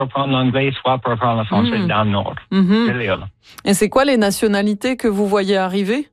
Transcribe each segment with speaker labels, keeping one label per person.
Speaker 1: pour apprendre l'anglais, soit pour apprendre le français dans le nord de l'île.
Speaker 2: Et c'est quoi les nationalités que vous voyez arriver?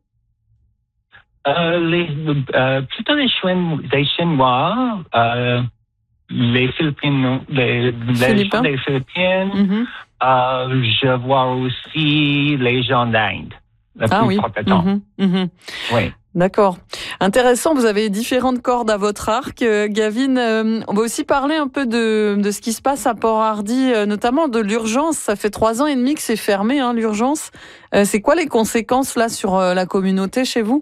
Speaker 1: Plutôt les Chinois, les Philippines, les Philippines. Je vois aussi les gens d'Inde.
Speaker 2: Oui.
Speaker 1: Oui.
Speaker 2: D'accord. Intéressant, vous avez différentes cordes à votre arc. Gavin, on va aussi parler un peu de ce qui se passe à Port-Hardy, notamment de l'urgence. Ça fait 3 ans et demi que c'est fermé, l'urgence. C'est quoi les conséquences là sur la communauté chez vous?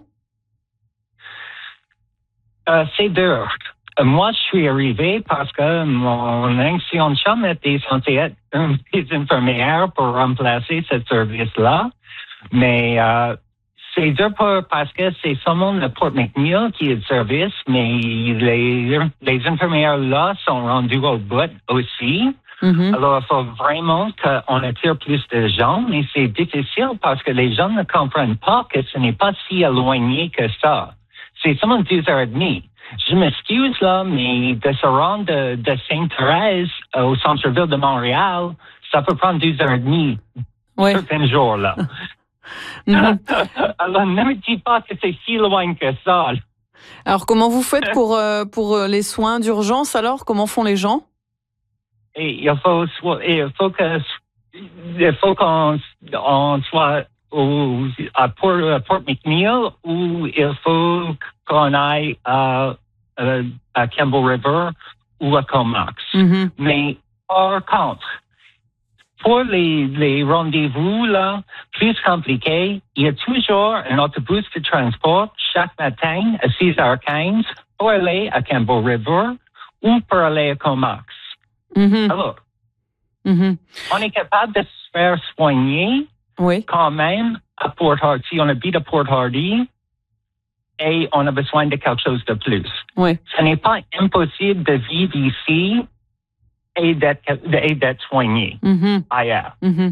Speaker 1: C'est dur. Moi, je suis arrivé parce que mon ancien chum était censé être une des infirmières pour remplacer ce service-là. Mais c'est dur parce que c'est seulement le Port McNeill qui est le service, mais les infirmières là sont rendues au bout aussi. Alors, il faut vraiment qu'on attire plus de gens, mais c'est difficile parce que les gens ne comprennent pas que ce n'est pas si éloigné que ça. C'est seulement 2h30. Je m'excuse là, mais de se rendre de Sainte-Thérèse au centre-ville de Montréal, ça peut prendre 2h30 certains jours là. Alors, ne me dis pas que c'est si loin que ça.
Speaker 2: Alors, comment vous faites pour les soins d'urgence alors? Comment font les gens?
Speaker 1: Et il faut qu'on soit à Port McNeill ou il faut qu'on aille à Campbell River ou à Comox. Mais par contre, pour les rendez-vous là, plus compliqués, il y a toujours un autobus de transport chaque matin à 6h15 pour aller à Campbell River ou pour aller à Comox. Alors, on est capable de se faire soigner quand même à Port-Hardy. Si on habite à Port-Hardy et on a besoin de quelque chose de plus. Ce n'est pas impossible de vivre ici et d'être soigné ailleurs.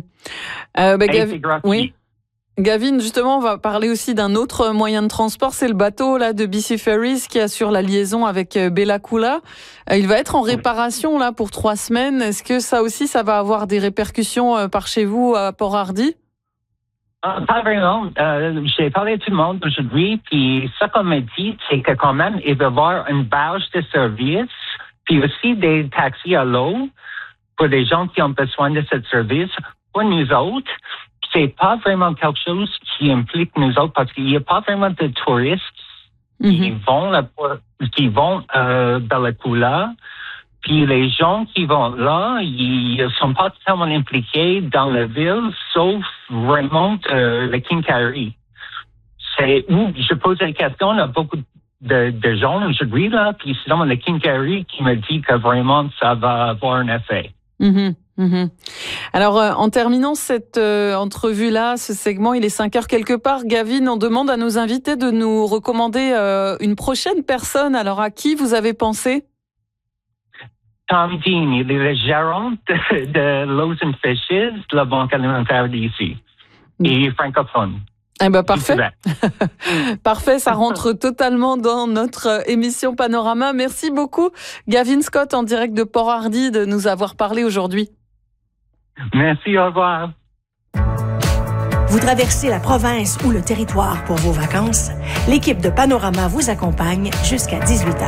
Speaker 2: Gavin, justement, on va parler aussi d'un autre moyen de transport, c'est le bateau là de BC Ferries qui assure la liaison avec Bella Coola. Il va être en réparation là pour 3 semaines. Est-ce que ça aussi, ça va avoir des répercussions par chez vous à Port-Hardy?
Speaker 1: Pas vraiment. J'ai parlé à tout le monde aujourd'hui, puis ce qu'on m'a dit, c'est que quand même, il va y avoir une barge de service, puis aussi des taxis à l'eau pour les gens qui ont besoin de ce service. Pour nous autres, c'est pas vraiment quelque chose qui implique nous autres parce qu'il n'y a pas vraiment de touristes qui vont Bella Coola. Puis les gens qui vont là, ils sont pas tellement impliqués dans la ville, sauf vraiment le Kinkari. C'est où je pose la question à beaucoup de gens aujourd'hui là, puis c'est vraiment le Kinkari qui me dit que vraiment ça va avoir un effet.
Speaker 2: Alors, en terminant cette entrevue-là, ce segment, il est 5h quelque part. Gavin, on demande à nos invités de nous recommander une prochaine personne. Alors, à qui vous avez pensé?
Speaker 1: Tom Dean, il est le gérant de Loaves and Fishes, de la Banque alimentaire d'ici. Et francophone.
Speaker 2: Eh ben, parfait. Parfait, ça rentre totalement dans notre émission Panorama. Merci beaucoup, Gavin Scott, en direct de Port-Hardy, de nous avoir parlé aujourd'hui.
Speaker 1: Merci, au revoir.
Speaker 3: Vous traversez la province ou le territoire pour vos vacances? L'équipe de Panorama vous accompagne jusqu'à 18h.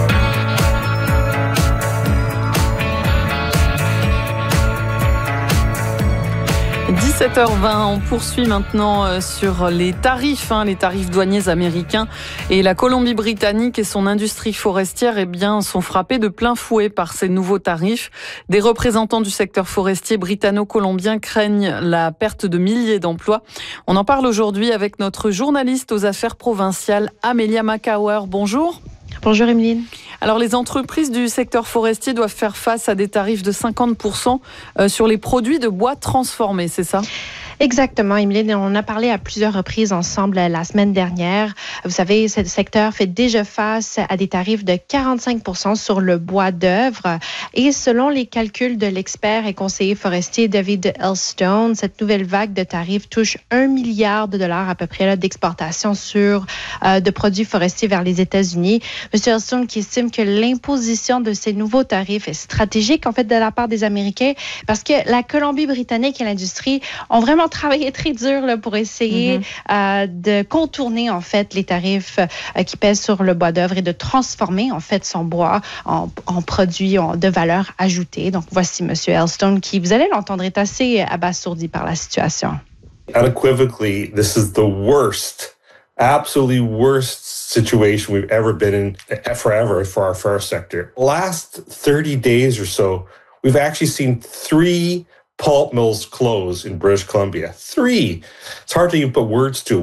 Speaker 2: 17h20, on poursuit maintenant sur les tarifs douaniers américains. Et la Colombie-Britannique et son industrie forestière sont frappés de plein fouet par ces nouveaux tarifs. Des représentants du secteur forestier britanno-colombien craignent la perte de milliers d'emplois. On en parle aujourd'hui avec notre journaliste aux affaires provinciales, Amélia Macauer. Bonjour.
Speaker 4: Bonjour Emeline.
Speaker 2: Alors les entreprises du secteur forestier doivent faire face à des tarifs de 50% sur les produits de bois transformés, c'est ça?
Speaker 4: Exactement, Emeline. On a parlé à plusieurs reprises ensemble la semaine dernière. Vous savez, ce secteur fait déjà face à des tarifs de 45% sur le bois d'œuvre. Et selon les calculs de l'expert et conseiller forestier David Elstone, cette nouvelle vague de tarifs touche $1 milliard à peu près d'exportation de produits forestiers vers les États-Unis. M. Elstone qui estime que l'imposition de ces nouveaux tarifs est stratégique, en fait, de la part des Américains, parce que la Colombie-Britannique et l'industrie ont vraiment travaillé très dur là, pour essayer de contourner, en fait, les tarifs qui pèsent sur le bois d'œuvre et de transformer, en fait, son bois en produits de valeur ajoutée. Donc, voici M. Elstone qui, vous allez l'entendre, est assez abasourdi par la situation.
Speaker 5: Unequivocally, this is the worst, absolutely worst situation we've ever been in forever for our forest sector. Last 30 days or so, we've actually seen 3 pulp mills close in British Columbia. 3. It's hard to even put words to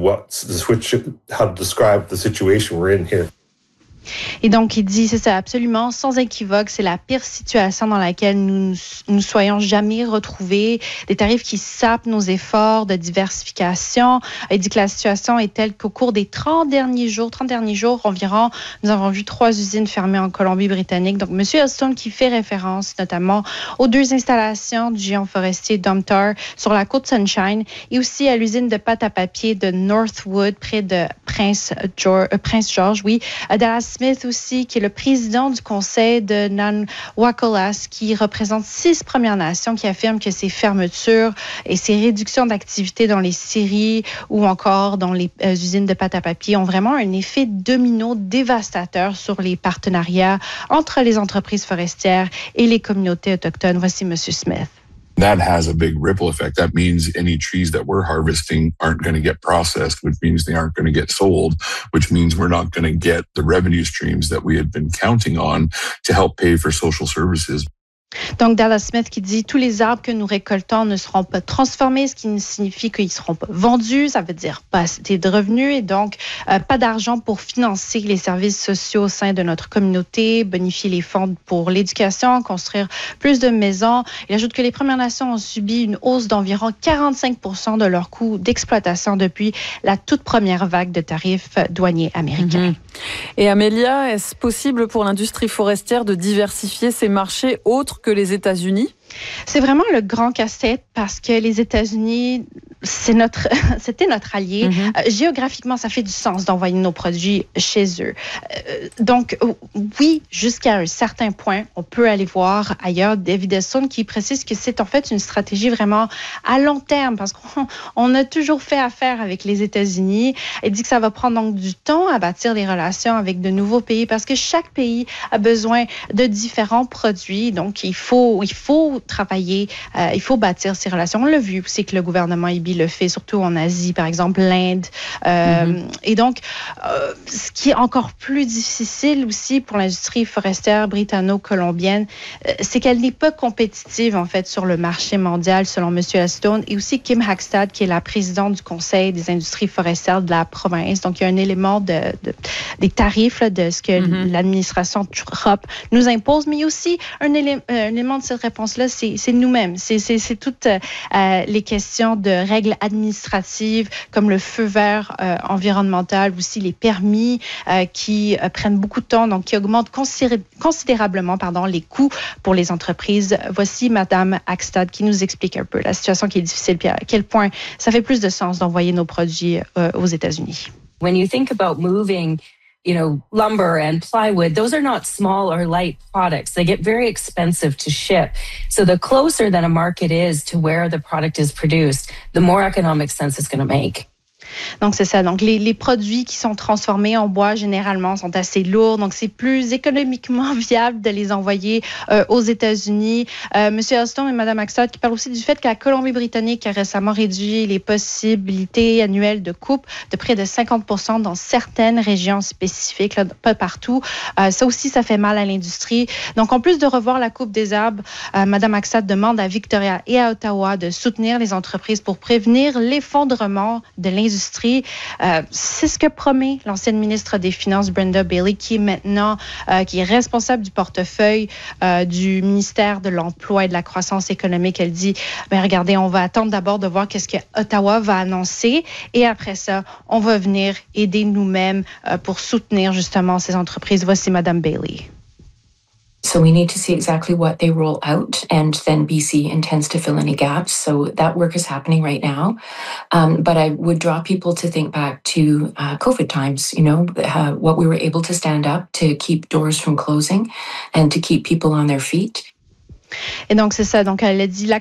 Speaker 5: how to describe the situation we're in here.
Speaker 4: Et donc, il dit, c'est ça, absolument, sans équivoque, c'est la pire situation dans laquelle nous soyons jamais retrouvés. Des tarifs qui sapent nos efforts de diversification. Il dit que la situation est telle qu'au cours des 30 derniers jours environ, nous avons vu 3 usines fermées en Colombie-Britannique. Donc, M. Elstone qui fait référence notamment aux 2 installations du géant forestier Domtar sur la côte Sunshine et aussi à l'usine de pâte à papier de Northwood près de Prince George, Dallas Smith aussi, qui est le président du conseil de Nanwakolas, qui représente 6 Premières Nations, qui affirme que ces fermetures et ces réductions d'activité dans les scieries ou encore dans les usines de pâte à papier ont vraiment un effet domino dévastateur sur les partenariats entre les entreprises forestières et les communautés autochtones. Voici M. Smith.
Speaker 6: That has a big ripple effect. That means any trees that we're harvesting aren't going to get processed, which means they aren't going to get sold, which means we're not going to get the revenue streams that we had been counting on to help pay for social services.
Speaker 4: Donc, Dallas Smith qui dit « Tous les arbres que nous récoltons ne seront pas transformés, ce qui signifie qu'ils ne seront pas vendus. Ça veut dire pas assez de revenus et donc pas d'argent pour financer les services sociaux au sein de notre communauté, bonifier les fonds pour l'éducation, construire plus de maisons. » Il ajoute que les Premières Nations ont subi une hausse d'environ 45% de leurs coûts d'exploitation depuis la toute première vague de tarifs douaniers américains.
Speaker 2: Et Amélia, est-ce possible pour l'industrie forestière de diversifier ses marchés autres que les États-Unis?
Speaker 4: C'est vraiment le grand casse-tête parce que les États-Unis, c'était notre allié. Géographiquement, ça fait du sens d'envoyer nos produits chez eux. Donc, oui, jusqu'à un certain point, on peut aller voir ailleurs. David Elstone qui précise que c'est en fait une stratégie vraiment à long terme parce qu'on a toujours fait affaire avec les États-Unis. Il dit que ça va prendre donc du temps à bâtir des relations avec de nouveaux pays parce que chaque pays a besoin de différents produits. Donc, il faut travailler, il faut bâtir ces relations. On l'a vu, c'est que le gouvernement Eby le fait, surtout en Asie, par exemple l'Inde. Et donc, ce qui est encore plus difficile aussi pour l'industrie forestière britanno-colombienne, c'est qu'elle n'est pas compétitive, en fait, sur le marché mondial, selon M. Elstone, et aussi Kim Hackstad, qui est la présidente du Conseil des industries forestières de la province. Donc, il y a un élément des tarifs, là, de ce que l'administration Trump nous impose, mais il y a aussi un élément de cette réponse-là, c'est nous-mêmes. C'est toutes les questions de règles administratives comme le feu vert environnemental, aussi les permis qui prennent beaucoup de temps, donc qui augmentent considérablement les coûts pour les entreprises. Voici Mme Hackstad qui nous explique un peu la situation qui est difficile et à quel point ça fait plus de sens d'envoyer nos produits aux États-Unis.
Speaker 7: When you think about moving lumber and plywood, those are not small or light products. They get very expensive to ship. So the closer that a market is to where the product is produced, the more economic sense it's going to make.
Speaker 4: Donc, c'est ça. Donc, les produits qui sont transformés en bois, généralement, sont assez lourds. Donc, c'est plus économiquement viable de les envoyer aux États-Unis. M. Elstone et Mme Hackstad qui parlent aussi du fait que la Colombie-Britannique a récemment réduit les possibilités annuelles de coupe de près de 50% dans certaines régions spécifiques, là, pas partout. Ça aussi, ça fait mal à l'industrie. Donc, en plus de revoir la coupe des arbres, Mme Hackstad demande à Victoria et à Ottawa de soutenir les entreprises pour prévenir l'effondrement de l'industrie. C'est ce que promet l'ancienne ministre des Finances, Brenda Bailey, qui est maintenant qui est responsable du portefeuille du ministère de l'Emploi et de la Croissance économique. Elle dit, regardez, on va attendre d'abord de voir qu'est-ce que Ottawa va annoncer et après ça, on va venir aider nous-mêmes pour soutenir justement ces entreprises. Voici Mme Bailey.
Speaker 8: So we need to see exactly what they roll out, and then BC intends to fill any gaps. So that work is happening right now. But I would draw people to think back to COVID times, what we were able to stand up to keep doors from closing and to keep people on their feet.
Speaker 4: Et donc, c'est ça. Donc, elle a dit la